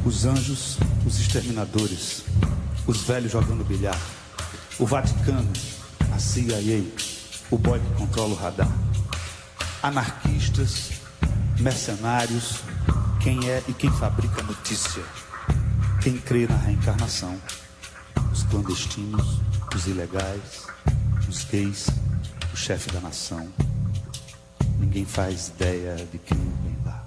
Os anjos, os exterminadores, os velhos jogando bilhar, o Vaticano, a CIA, o boy que controla o radar. Anarquistas, mercenários, quem é e quem fabrica a notícia, quem crê na reencarnação, os clandestinos, os ilegais, os gays, o chefe da nação. Ninguém faz ideia de quem vem.